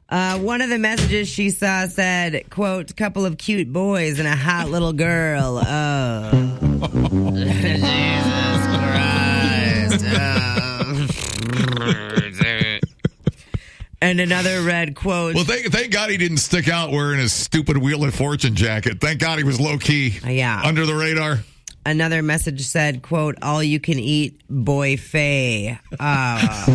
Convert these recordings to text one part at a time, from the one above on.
One of the messages she saw said, quote, couple of cute boys and a hot little girl. Oh. Jesus Christ. And another read, quote. Well, thank God he didn't stick out wearing his stupid Wheel of Fortune jacket. Thank God he was low-key under the radar. Another message said, quote, all you can eat boy Faye. Oh,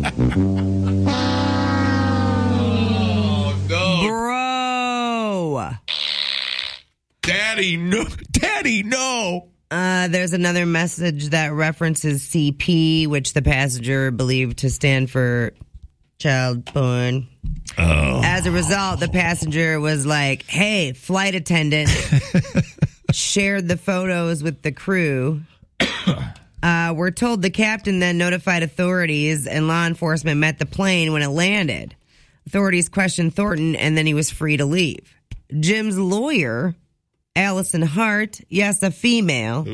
no. Bro. Daddy, no. Daddy, no. There's another message that references CP, which the passenger believed to stand for child porn. Oh. As a result, the passenger was like, hey, flight attendant, shared the photos with the crew. We're told the captain then notified authorities and law enforcement met the plane when it landed. Authorities questioned Thornton and then he was free to leave. Jim's lawyer, Allison Hart, yes, a female,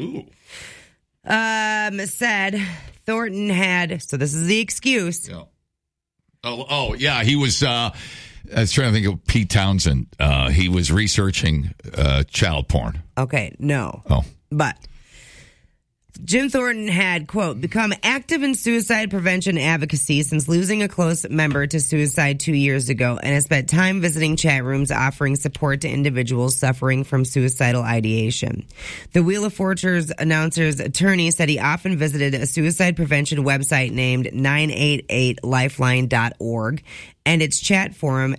said Thornton had, so this is the excuse. Yeah. Oh, yeah, he was, I was trying to think of Pete Townsend. He was researching child porn. Okay, no. Oh. But Jim Thornton had, quote, become active in suicide prevention advocacy since losing a close member to suicide 2 years ago and has spent time visiting chat rooms offering support to individuals suffering from suicidal ideation. The Wheel of Fortune's announcer's attorney said he often visited a suicide prevention website named 988lifeline.org and its chat forum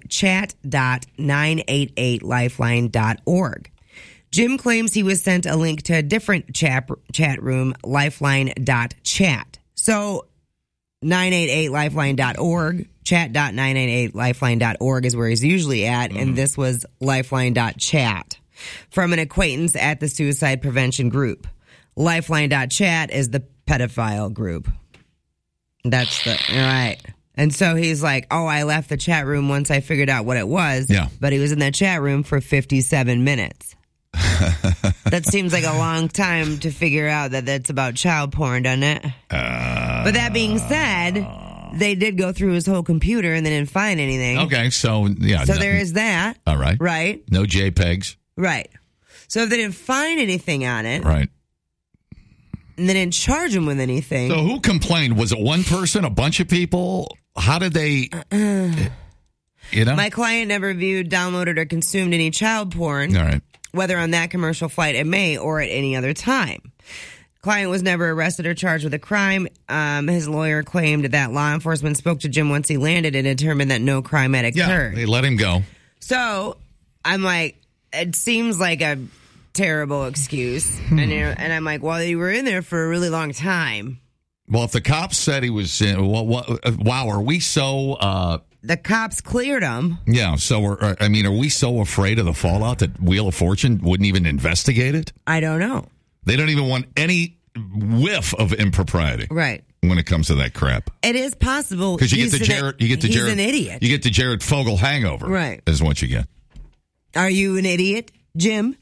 chat.988lifeline.org. Jim claims he was sent a link to a different chat room, lifeline.chat. So 988lifeline.org, chat.988lifeline.org is where he's usually at, and this was lifeline.chat from an acquaintance at the suicide prevention group. Lifeline.chat is the pedophile group. That's the, all right. And so he's like, oh, I left the chat room once I figured out what it was. Yeah. But he was in that chat room for 57 minutes. That seems like a long time to figure out that that's about child porn, doesn't it? But that being said, they did go through his whole computer and they didn't find anything. Okay, so, yeah. So there is that. All right. Right? No JPEGs. Right. So if they didn't find anything on it. Right. And they didn't charge him with anything. So who complained? Was it one person, a bunch of people? How did they, you know? My client never viewed, downloaded, or consumed any child porn. All right. Whether on that commercial flight it may or at any other time. Client was never arrested or charged with a crime. His lawyer claimed that law enforcement spoke to Jim once he landed and determined that no crime had occurred. Yeah, they let him go. So I'm like, it seems like a terrible excuse. And I'm like, well, you were in there for a really long time. Well, if the cops said he was in, wow, are we so... The cops cleared him. Yeah, so, are we so afraid of the fallout that Wheel of Fortune wouldn't even investigate it? I don't know. They don't even want any whiff of impropriety. Right. When it comes to that crap. It is possible. Because you get the Jared, he's an idiot. You get the Jared Fogle hangover. Right. Is what you get. Are you an idiot, Jim?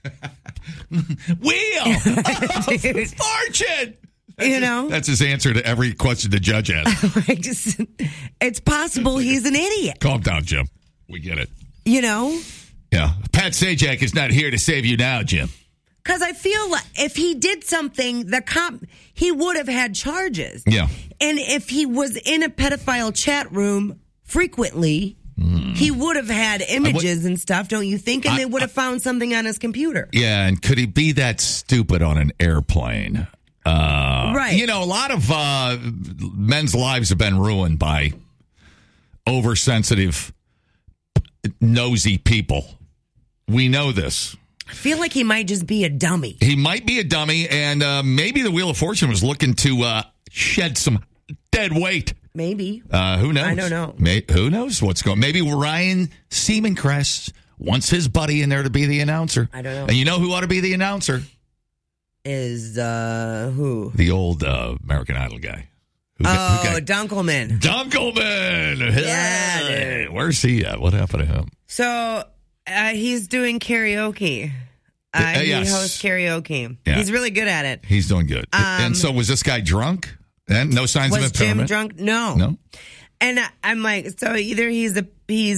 Wheel of Fortune! That's his answer to every question the judge asks. It's possible he's an idiot. Calm down, Jim. We get it. Yeah. Pat Sajak is not here to save you now, Jim. Because I feel like if he did something, he would have had charges. Yeah. And if he was in a pedophile chat room frequently, he would have had images and stuff, don't you think? And they would have found something on his computer. Yeah, and could he be that stupid on an airplane? Right. A lot of men's lives have been ruined by oversensitive, nosy people. We know this. I feel like he might just be a dummy. He might be a dummy, and maybe the Wheel of Fortune was looking to shed some dead weight. Maybe. Who knows? I don't know. Who knows what's going on? Maybe Ryan Seaman-Crest wants his buddy in there to be the announcer. I don't know. And you know who ought to be the announcer? Is who? The old American Idol guy. Dunkelman. Dunkelman! Yeah, hey, where's he at? What happened to him? So, he's doing karaoke. Yes. He hosts karaoke. Yeah. He's really good at it. He's doing good. And so was this guy drunk? And no signs of Was Jim impairment? drunk? No. No? And I'm like, so either he's a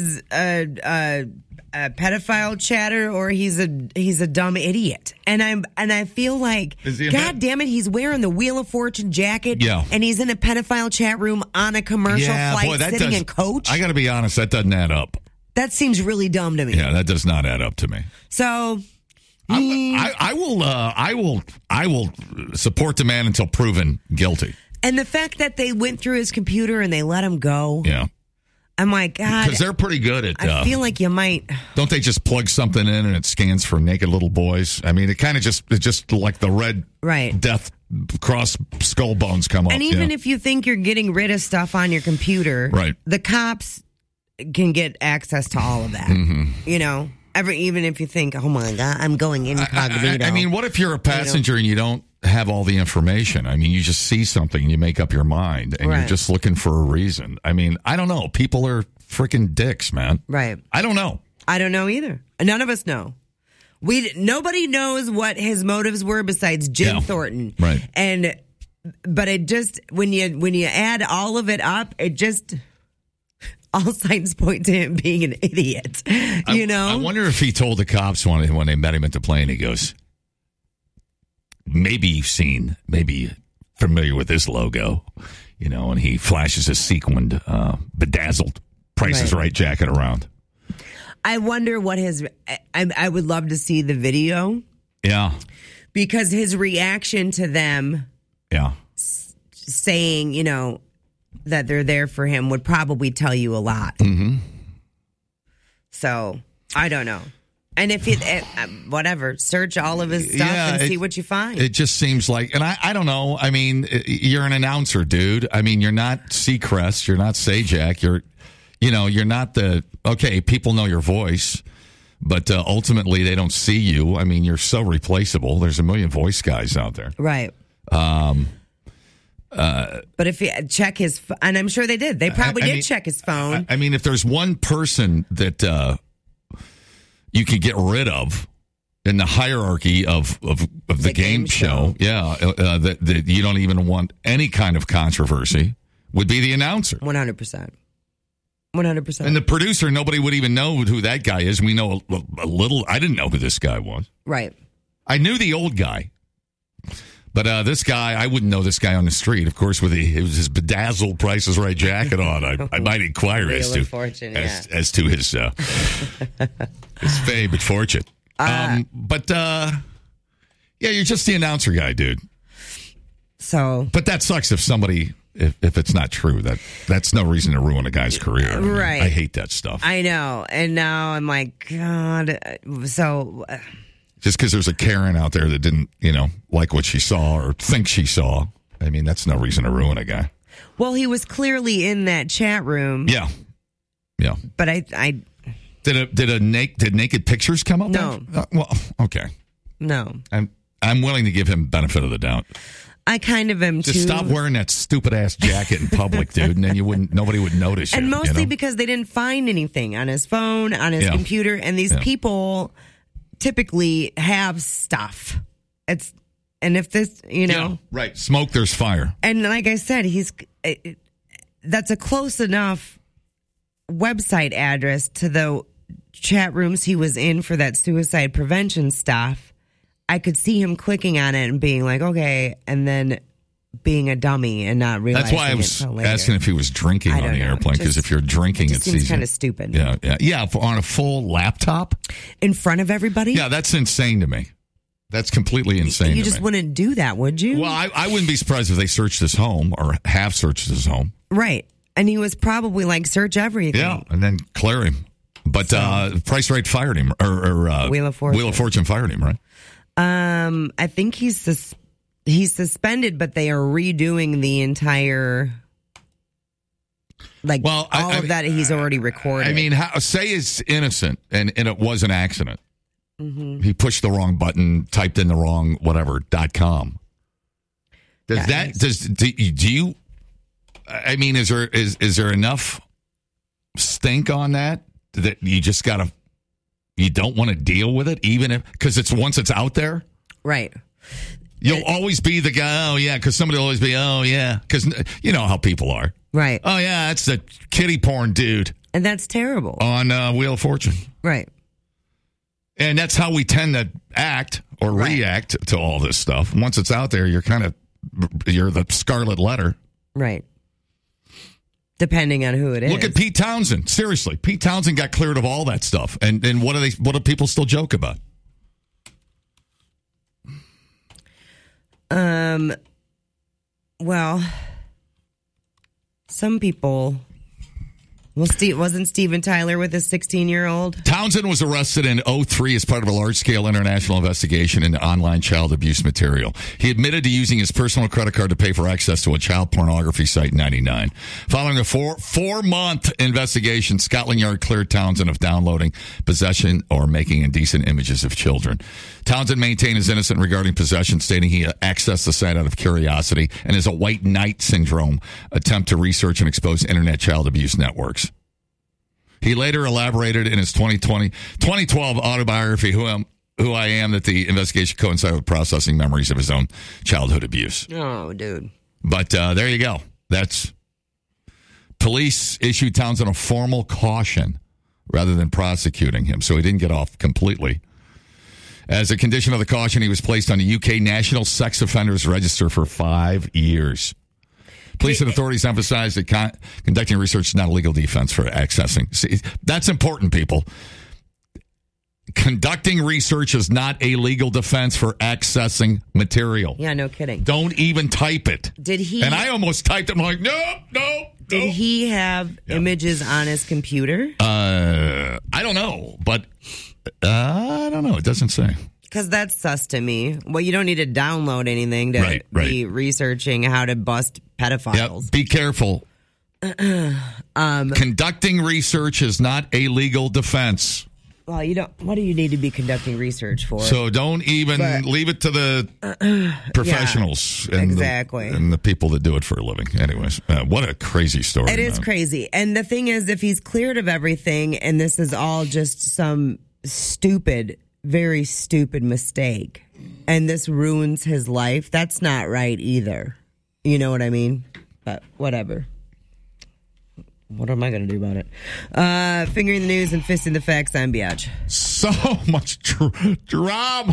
pedophile chatter or he's a dumb idiot. And I feel like, God damn it, he's wearing the Wheel of Fortune jacket. Yeah. And he's in a pedophile chat room on a commercial flight sitting in coach. I got to be honest, that doesn't add up. That seems really dumb to me. Yeah, that does not add up to me. So I will support the man until proven guilty. And the fact that they went through his computer and they let him go. Yeah. I'm like, God. Because they're pretty good at... I feel like you might... Don't they just plug something in and it scans for naked little boys? I mean, it's just like the red death cross skull bones come up. And even if you think you're getting rid of stuff on your computer, the cops can get access to all of that. Mm-hmm. You know? Even if you think, oh my God, I'm going incognito. I mean, what if you're a passenger and you don't have all the information? I mean, you just see something and you make up your mind and you're just looking for a reason. I mean, I don't know. People are freaking dicks, man. Right. I don't know. I don't know either. None of us know. Nobody knows what his motives were besides Jim Thornton. Right. But it just, when you add all of it up, it just... all signs point to him being an idiot, you know? I wonder if he told the cops when they met him at the plane, he goes, maybe familiar with this logo, you know, and he flashes a sequined, bedazzled Price is Right jacket around. I wonder what I would love to see the video. Yeah. Because his reaction to them saying, you know, that they're there for him would probably tell you a lot. Mm-hmm. So, I don't know. And if whatever, search all of his stuff and see what you find. It just seems like, and I don't know. I mean, you're an announcer, dude. I mean, you're not Seacrest. You're not Sajak. You're not people know your voice, but ultimately they don't see you. I mean, you're so replaceable. There's a million voice guys out there. Right. But if you check his, and I'm sure they did. They probably did check his phone. I mean, if there's one person that you can get rid of in the hierarchy of the game show, that you don't even want any kind of controversy, would be the announcer. 100%. 100%. And the producer, nobody would even know who that guy is. We know a little. I didn't know who this guy was. Right. I knew the old guy. But this guy, I wouldn't know this guy on the street. Of course, with his bedazzled Price is Right jacket on, I might inquire as to his fame and fortune. You're just the announcer guy, dude. So, but that sucks if somebody, if it's not true, that's no reason to ruin a guy's career. I mean, right? I hate that stuff. I know, and now I'm like, God. So. Just because there's a Karen out there that didn't, like what she saw or think she saw. I mean, that's no reason to ruin a guy. Well, he was clearly in that chat room. Yeah. Yeah. But I did naked pictures come up? No. Well, okay. No. I'm willing to give him benefit of the doubt. I kind of am Just stop wearing that stupid ass jacket in public, dude, and then nobody would notice you. And mostly because they didn't find anything on his phone, on his computer, and these people typically have stuff. If this, right. Smoke, there's fire. And like I said, that's a close enough website address to the chat rooms he was in for that suicide prevention stuff. I could see him clicking on it and being like, okay, and then being a dummy and not realizing. That's why I was asking if he was drinking on the airplane, because if you're drinking, it seems kind of stupid. Yeah. On a full laptop in front of everybody. Yeah, that's insane to me. That's completely insane. You just wouldn't do that, would you? Well, I wouldn't be surprised if they searched his home or have searched his home. Right, and he was probably like, search everything. Yeah, and then clear him. But Price Right fired him, or Wheel of Fortune fired him, right? I think he's suspended, but they are redoing the entire, all of that he's already recorded. I mean, say it's innocent and it was an accident. Mm-hmm. He pushed the wrong button, typed in the wrong .com. Do you? I mean, is there enough stink on that you just gotta? You don't want to deal with it, even if, because once it's out there, right? You'll always be the guy. Oh yeah, because somebody will always be. Oh yeah, because you know how people are. Right. Oh, yeah, that's the kiddie porn dude. And that's terrible. On Wheel of Fortune. Right. And that's how we tend to act or react to all this stuff. Once it's out there, you're the scarlet letter. Right. Depending on who it is. Look at Pete Townsend. Seriously, Pete Townsend got cleared of all that stuff. And what do people still joke about? Well, some people. Well, wasn't Steven Tyler with his 16-year-old? Townsend was arrested in 2003 as part of a large-scale international investigation into online child abuse material. He admitted to using his personal credit card to pay for access to a child pornography site in 1999. Following a four-month investigation, Scotland Yard cleared Townsend of downloading, possession, or making indecent images of children. Townsend maintained his innocence regarding possession, stating he accessed the site out of curiosity and is a white knight syndrome attempt to research and expose internet child abuse networks. He later elaborated in his 2012 autobiography, Who I Am, that the investigation coincided with processing memories of his own childhood abuse. Oh, dude. But there you go. That's police issued Townsend a formal caution rather than prosecuting him, so he didn't get off completely. As a condition of the caution, he was placed on the UK National Sex Offenders Register for 5 years. Police and authorities emphasize that conducting research is not a legal defense for accessing. See, that's important, people. Conducting research is not a legal defense for accessing material. Yeah, no kidding. Don't even type it. Did he? And I almost typed it. I'm like, no. Did he have images on his computer? I don't know, but I don't know. It doesn't say. Because that's sus to me. Well, you don't need to download anything to be researching how to bust pedophiles. Yep. Be careful. Conducting research is not a legal defense. Well, you don't. What do you need to be conducting research for? So don't even leave it to the professionals and the people that do it for a living. Anyways, what a crazy story. It is crazy. And the thing is, if he's cleared of everything and this is all just some very stupid mistake, and this ruins his life, that's not right either. You know what I mean? But whatever. What am I going to do about it? Fingering the news and fisting the facts, I'm Biatch. So much drama.